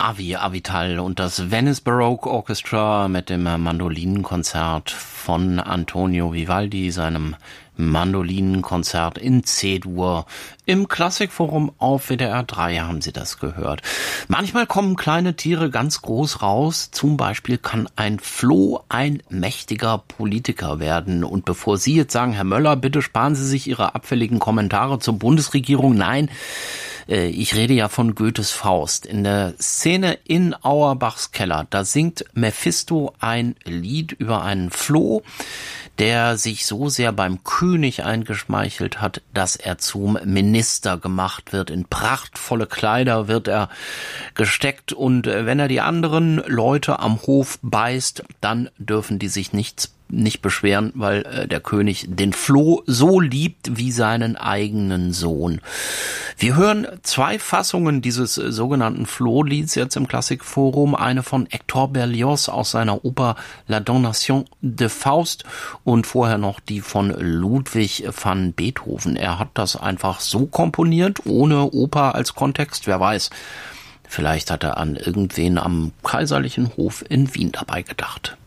Avital und das Venice Baroque Orchestra mit dem Mandolinenkonzert von Antonio Vivaldi, seinem Mandolinenkonzert in C-Dur. Im Klassikforum auf WDR 3 haben Sie das gehört. Manchmal kommen kleine Tiere ganz groß raus. Zum Beispiel kann ein Floh ein mächtiger Politiker werden. Und bevor Sie jetzt sagen, Herr Möller, bitte sparen Sie sich Ihre abfälligen Kommentare zur Bundesregierung. Nein, ich rede ja von Goethes Faust. In der Szene in Auerbachs Keller, da singt Mephisto ein Lied über einen Floh, der sich so sehr beim König eingeschmeichelt hat, dass er zum Minister gemacht wird. In prachtvolle Kleider wird er gesteckt und wenn er die anderen Leute am Hof beißt, dann dürfen die sich nicht beschweren, weil der König den Floh so liebt wie seinen eigenen Sohn. Wir hören 2 Fassungen dieses sogenannten Flohlieds jetzt im Klassikforum. Eine von Hector Berlioz aus seiner Oper La Damnation de Faust und vorher noch die von Ludwig van Beethoven. Er hat das einfach so komponiert, ohne Oper als Kontext. Wer weiß, vielleicht hat er an irgendwen am kaiserlichen Hof in Wien dabei gedacht.